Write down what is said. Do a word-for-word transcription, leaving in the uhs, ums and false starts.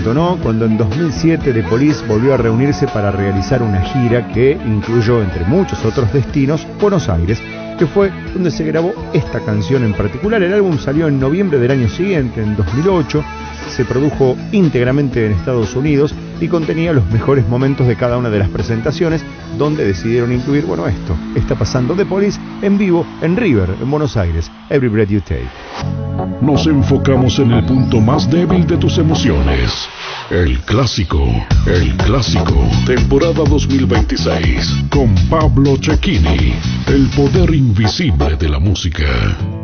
momento, ¿no? Cuando en dos mil siete The Police volvió a reunirse para realizar una gira que incluyó, entre muchos otros destinos, Buenos Aires, que fue donde se grabó esta canción en particular. El álbum salió en noviembre del año siguiente, en dos mil ocho, se produjo íntegramente en Estados Unidos y contenía los mejores momentos de cada una de las presentaciones, donde decidieron incluir, bueno, esto, está pasando The Police en vivo en River, en Buenos Aires, Every Breath You Take. Nos enfocamos en el punto más débil de tus emociones. El clásico, el clásico, temporada dos mil veintiséis, con Pablo Cecchini, el poder invisible de la música.